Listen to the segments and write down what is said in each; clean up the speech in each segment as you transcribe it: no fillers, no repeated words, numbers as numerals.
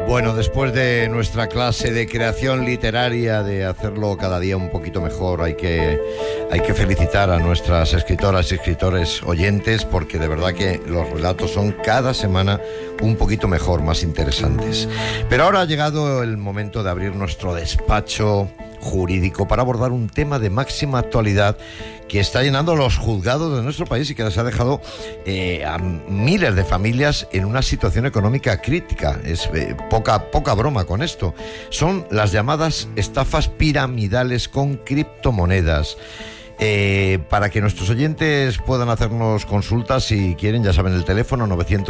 Bueno, después de nuestra clase de creación literaria, de hacerlo cada día un poquito mejor, hay que felicitar a nuestras escritoras y escritores oyentes, porque de verdad que los relatos son cada semana un poquito mejor, más interesantes. Pero ahora ha llegado el momento de abrir nuestro despacho jurídico para abordar un tema de máxima actualidad que está llenando los juzgados de nuestro país y que les ha dejado a miles de familias en una situación económica crítica. Es poca broma con esto. Son las llamadas estafas piramidales con criptomonedas. Para que nuestros oyentes puedan hacernos consultas, si quieren, ya saben, el teléfono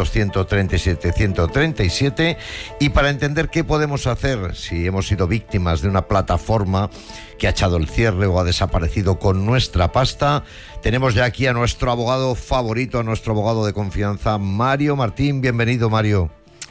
900-137-137, y para entender qué podemos hacer si hemos sido víctimas de una plataforma que ha echado el cierre o ha desaparecido con nuestra pasta, tenemos ya aquí a nuestro abogado favorito, a nuestro abogado de confianza, Mario Martín. Bienvenido, Mario.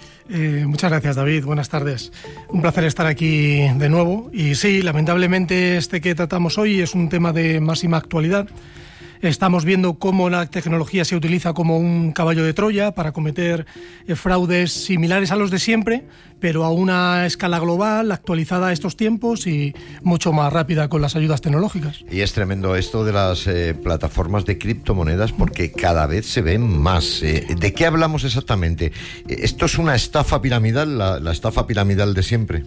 Muchas gracias, David. Buenas tardes. Un placer estar aquí de nuevo. Y sí, lamentablemente este que tratamos hoy es un tema de máxima actualidad. Estamos viendo cómo la tecnología se utiliza como un caballo de Troya para cometer fraudes similares a los de siempre, pero a una escala global, actualizada a estos tiempos y mucho más rápida con las ayudas tecnológicas. Y es tremendo esto de las plataformas de criptomonedas, porque cada vez se ven más. ¿De qué hablamos exactamente? ¿Esto es una estafa piramidal, la estafa piramidal de siempre?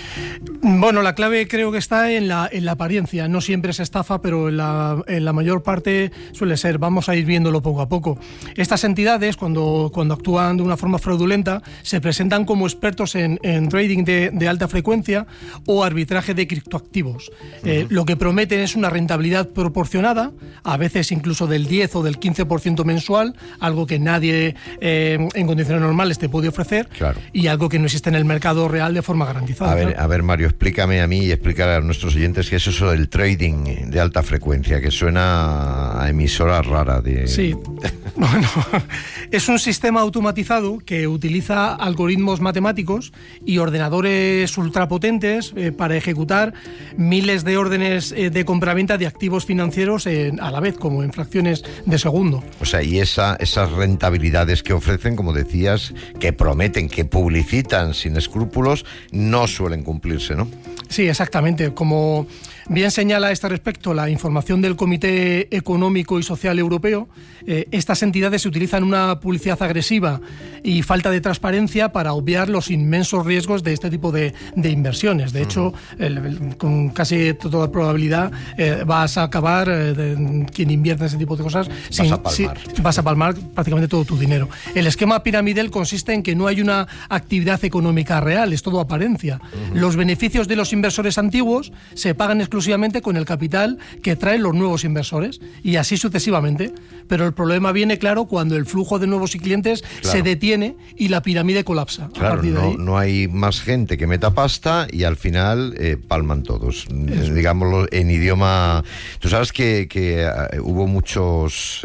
Bueno, la clave creo que está en la apariencia. No siempre es estafa, pero en la mayor parte suele ser. Vamos a ir viéndolo poco a poco. Estas entidades, cuando actúan de una forma fraudulenta, se presentan como expertos en trading de alta frecuencia o arbitraje de criptoactivos. Lo que prometen es una rentabilidad proporcionada, a veces incluso del 10 o del 15% mensual, algo que nadie en condiciones normales te puede ofrecer, claro, y algo que no existe en el mercado real de forma garantizada. A ver, Mario, explícame a mí y explícale a nuestros oyentes qué es eso del trading de alta frecuencia, que suena a emisora rara de... Sí, bueno, es un sistema automatizado que utiliza algoritmos matemáticos y ordenadores ultrapotentes para ejecutar miles de órdenes de compraventa de activos financieros a la vez, como en fracciones de segundo. O sea, y esas rentabilidades que ofrecen, como decías, que prometen, que publicitan sin escrúpulos, no suelen cumplirse, ¿no? Sí, exactamente. Como bien señala a este respecto la información del Comité Económico y Social Europeo, estas entidades utilizan una publicidad agresiva y falta de transparencia para obviar los inmensos riesgos de este tipo de inversiones. De hecho, con casi toda probabilidad vas a acabar, quien invierte en ese tipo de cosas, vas a palmar prácticamente todo tu dinero. El esquema piramidal consiste en que no hay una actividad económica real, es todo apariencia. Los beneficios de los inversores antiguos se pagan exclusivamente con el capital que traen los nuevos inversores, y así sucesivamente. Pero el problema viene, claro, cuando el flujo de nuevos clientes se detiene y la pirámide colapsa. Claro, no hay más gente que meta pasta y al final palman todos. Digámoslo en idioma... Tú sabes que hubo muchos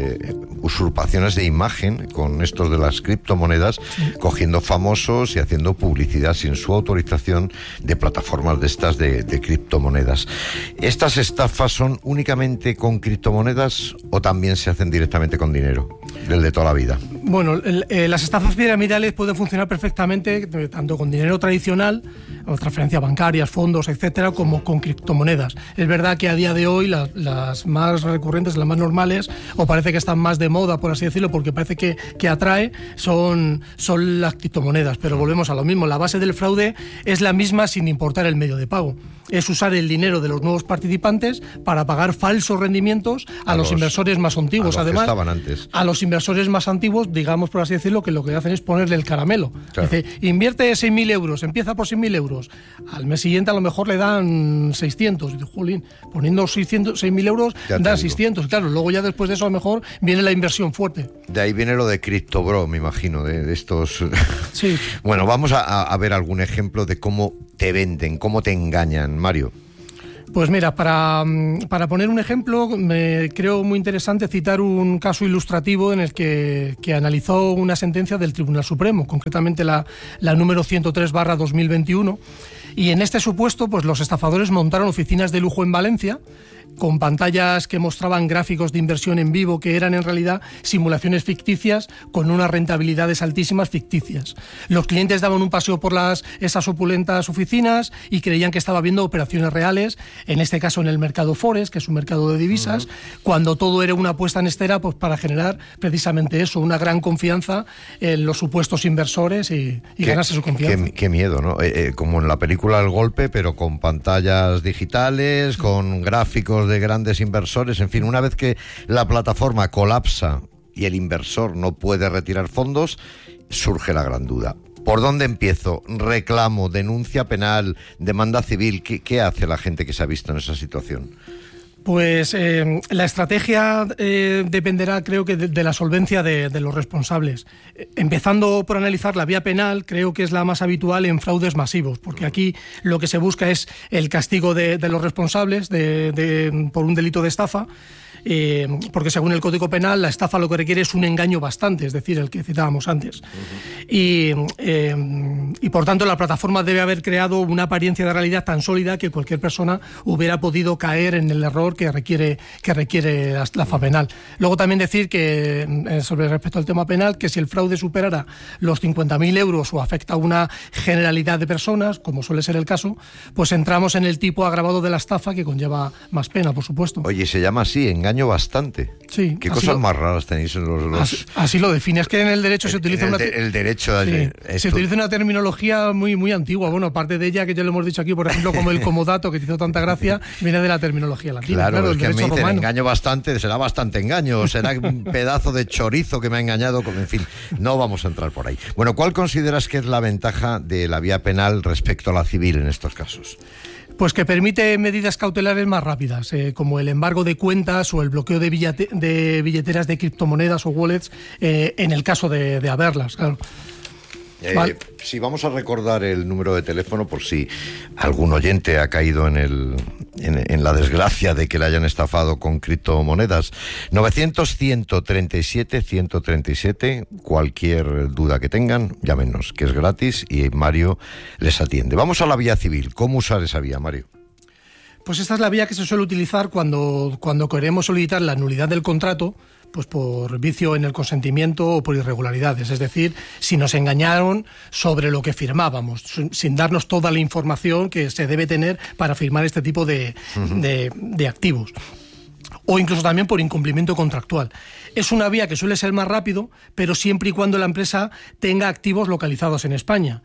usurpaciones de imagen con estos de las criptomonedas, cogiendo famosos y haciendo publicidad sin su autorización de plataformas de estas de criptomonedas. ¿Estas estafas son únicamente con criptomonedas o también se hacen directamente con dinero, del de toda la vida? Bueno, las estafas piramidales pueden funcionar perfectamente tanto con dinero tradicional, o transferencias bancarias, fondos, etcétera, como con criptomonedas. Es verdad que a día de hoy las más recurrentes, las más normales, o parece que están más de moda, por así decirlo, porque parece que atrae, son las criptomonedas. Pero volvemos a lo mismo. La base del fraude es la misma sin importar el medio de pago. Es usar el dinero de los nuevos participantes para pagar falsos rendimientos a los inversores más antiguos. Además, a los inversores más antiguos, digamos, por así decirlo, que lo que hacen es ponerle el caramelo. Claro. Dice, invierte 6.000 euros, empieza por 6.000 euros. Al mes siguiente a lo mejor le dan 600. Dice, jolín, poniendo 6.000 euros dan 600. Claro, luego ya después de eso a lo mejor viene la inversión fuerte. De ahí viene lo de CryptoBro, me imagino, de estos... Sí. Bueno, vamos a ver algún ejemplo de cómo te venden, cómo te engañan, Mario. Pues mira, para poner un ejemplo, me creo muy interesante citar un caso ilustrativo en el que analizó una sentencia del Tribunal Supremo, concretamente la número 103/2021, y en este supuesto pues los estafadores montaron oficinas de lujo en Valencia con pantallas que mostraban gráficos de inversión en vivo que eran en realidad simulaciones ficticias con unas rentabilidades altísimas ficticias. Los clientes daban un paseo por esas opulentas oficinas y creían que estaba viendo operaciones reales, en este caso en el mercado Forex, que es un mercado de divisas, cuando todo era una puesta en escena pues para generar precisamente eso, una gran confianza en los supuestos inversores y ganarse su confianza. Qué miedo, ¿no? Como en la película El Golpe, pero con pantallas digitales, con gráficos de grandes inversores, en fin, una vez que la plataforma colapsa y el inversor no puede retirar fondos, surge la gran duda. ¿Por dónde empiezo? ¿Reclamo, denuncia penal, demanda civil? ¿Qué hace la gente que se ha visto en esa situación? Pues la estrategia dependerá, creo que, de la solvencia de los responsables. Empezando por analizar la vía penal, creo que es la más habitual en fraudes masivos, porque aquí lo que se busca es el castigo de los responsables por un delito de estafa. Porque según el Código Penal la estafa lo que requiere es un engaño bastante, es decir, el que citábamos antes. Y por tanto la plataforma debe haber creado una apariencia de realidad tan sólida que cualquier persona hubiera podido caer en el error que requiere la estafa penal. Luego también decir que, sobre respecto al tema penal, que si el fraude superara los 50.000 euros o afecta a una generalidad de personas, como suele ser el caso, pues entramos en el tipo agravado de la estafa, que conlleva más pena, por supuesto. Oye, se llama así, engaño bastante. Sí. ¿Qué cosas más raras tenéis en los... Así lo define. Es que en el derecho se utiliza el derecho... se utiliza una terminología muy antigua. Bueno, aparte de ella, que ya lo hemos dicho aquí, por ejemplo, como el comodato, que te hizo tanta gracia, viene de la terminología latina. Claro, es que me dicen romano. Engaño bastante, será bastante engaño, será un pedazo de chorizo que me ha engañado, en fin, no vamos a entrar por ahí. Bueno, ¿cuál consideras que es la ventaja de la vía penal respecto a la civil en estos casos? Pues que permite medidas cautelares más rápidas, como el embargo de cuentas o el bloqueo de billeteras de criptomonedas o wallets, en el caso de haberlas, claro. Si vamos a recordar el número de teléfono por si algún oyente ha caído en la desgracia de que le hayan estafado con criptomonedas. 900-137-137, cualquier duda que tengan, llámenos, que es gratis y Mario les atiende. Vamos a la vía civil. ¿Cómo usar esa vía, Mario? Pues esta es la vía que se suele utilizar cuando queremos solicitar la nulidad del contrato, pues por vicio en el consentimiento o por irregularidades, es decir, si nos engañaron sobre lo que firmábamos, sin darnos toda la información que se debe tener para firmar este tipo de activos. O incluso también por incumplimiento contractual. Es una vía que suele ser más rápido, pero siempre y cuando la empresa tenga activos localizados en España.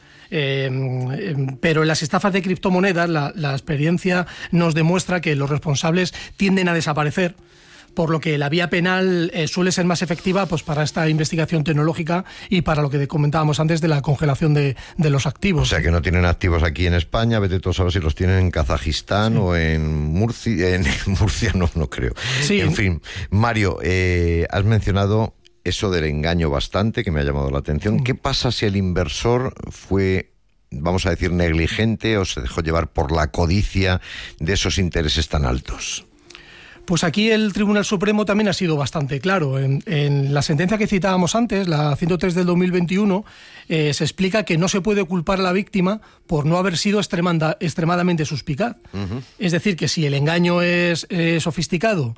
Pero en las estafas de criptomonedas la experiencia nos demuestra que los responsables tienden a desaparecer, por lo que la vía penal suele ser más efectiva pues para esta investigación tecnológica y para lo que comentábamos antes de la congelación de los activos. O sea, que no tienen activos aquí en España, vete tú a saber si los tienen en Kazajistán, sí, o en Murcia. En Murcia no creo. Sí. En fin, Mario, has mencionado eso del engaño bastante, que me ha llamado la atención. ¿Qué pasa si el inversor fue, vamos a decir, negligente o se dejó llevar por la codicia de esos intereses tan altos? Pues aquí el Tribunal Supremo también ha sido bastante claro. En la sentencia que citábamos antes, la 103 del 2021, se explica que no se puede culpar a la víctima por no haber sido extremadamente suspicaz. Es decir, que si el engaño es sofisticado,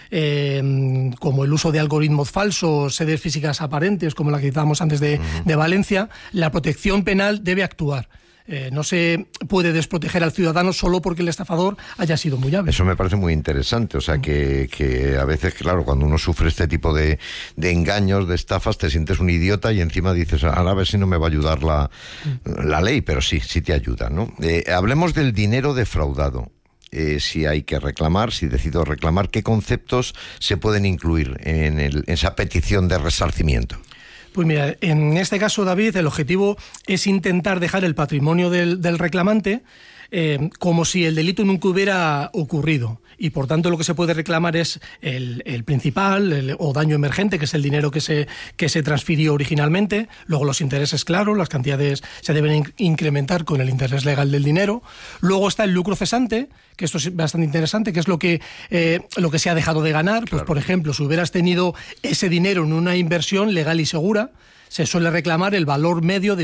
como el uso de algoritmos falsos, sedes físicas aparentes, como la que citábamos antes de Valencia, la protección penal debe actuar. No se puede desproteger al ciudadano solo porque el estafador haya sido muy hábil. Eso me parece muy interesante, o sea que a veces, claro, cuando uno sufre este tipo de engaños, de estafas, te sientes un idiota y encima dices, ahora a ver si no me va a ayudar la ley, pero sí te ayuda, ¿no? Hablemos del dinero defraudado. Si hay que reclamar, si decido reclamar, ¿qué conceptos se pueden incluir en esa petición de resarcimiento? Pues mira, en este caso, David, el objetivo es intentar dejar el patrimonio del reclamante como si el delito nunca hubiera ocurrido. Y por tanto lo que se puede reclamar es el principal o daño emergente, que es el dinero que se transfirió originalmente. Luego los intereses, claro, las cantidades se deben incrementar con el interés legal del dinero. Luego está el lucro cesante, que esto es bastante interesante, que es lo que se ha dejado de ganar. Claro. Pues por ejemplo, si hubieras tenido ese dinero en una inversión legal y segura, se suele reclamar el valor medio de